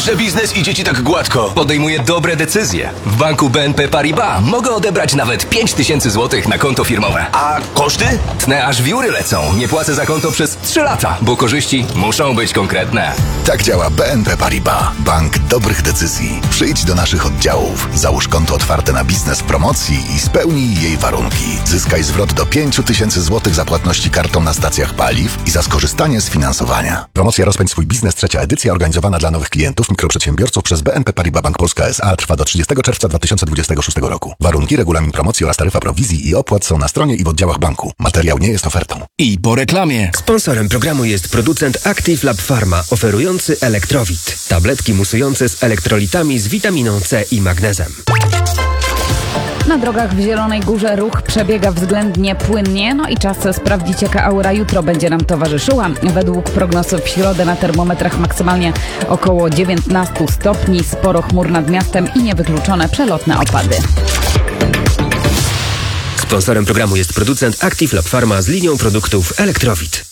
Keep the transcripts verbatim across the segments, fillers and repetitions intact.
że biznes idzie ci tak gładko? Podejmuję dobre decyzje. W banku B N P Paribas mogę odebrać nawet pięć tysięcy złotych na konto firmowe. A koszty? Tnę aż wióry lecą. Nie płacę za konto przez trzy lata, bo korzyści muszą być konkretne. Tak działa B N P Paribas. Bank dobrych decyzji. Przyjdź do naszych oddziałów. Załóż konto otwarte na biznes w promocji i spełnij jej warunki. Zyskaj zwrot do pięć tysięcy złotych za płatności kartą na stacjach paliw i za skorzystanie z finansowania. Promocja Rozpędź swój biznes, trzecia edycja, organizowana dla nowych klientów, mikroprzedsiębiorców przez B N P Paribas Bank Polska S A, trwa do trzydziestego czerwca dwa tysiące dwudziestego szóstego roku. Warunki, regulamin promocji oraz taryfa prowizji i opłat są na stronie i w oddziałach banku. Materiał nie jest ofertą. I po reklamie. Sponsorem programu jest producent Active Lab Pharma, oferujący Elektrowit. Tabletki musujące z elektrolitami z witaminą C i magnezem. Na drogach w Zielonej Górze ruch przebiega względnie płynnie, no i czas sprawdzić, jaka aura jutro będzie nam towarzyszyła. Według prognoz w środę na termometrach maksymalnie około dziewiętnaście stopni, sporo chmur nad miastem i niewykluczone przelotne opady. Sponsorem programu jest producent Active Lab Pharma z linią produktów Elektrowit.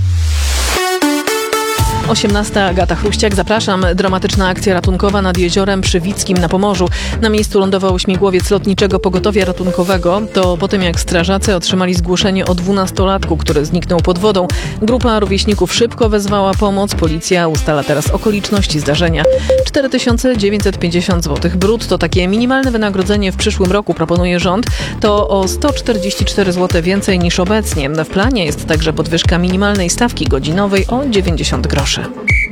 osiemnasta Agata Chruściak, zapraszam. Dramatyczna akcja ratunkowa nad jeziorem Przywickim na Pomorzu. Na miejscu lądował śmigłowiec lotniczego pogotowia ratunkowego. To po tym, jak strażacy otrzymali zgłoszenie o dwunastolatku, który zniknął pod wodą. Grupa rówieśników szybko wezwała pomoc. Policja ustala teraz okoliczności zdarzenia. cztery tysiące dziewięćset pięćdziesiąt złotych brutto. Takie minimalne wynagrodzenie w przyszłym roku proponuje rząd. To o sto czterdzieści cztery złote więcej niż obecnie. W planie jest także podwyżka minimalnej stawki godzinowej o dziewięćdziesiąt groszy.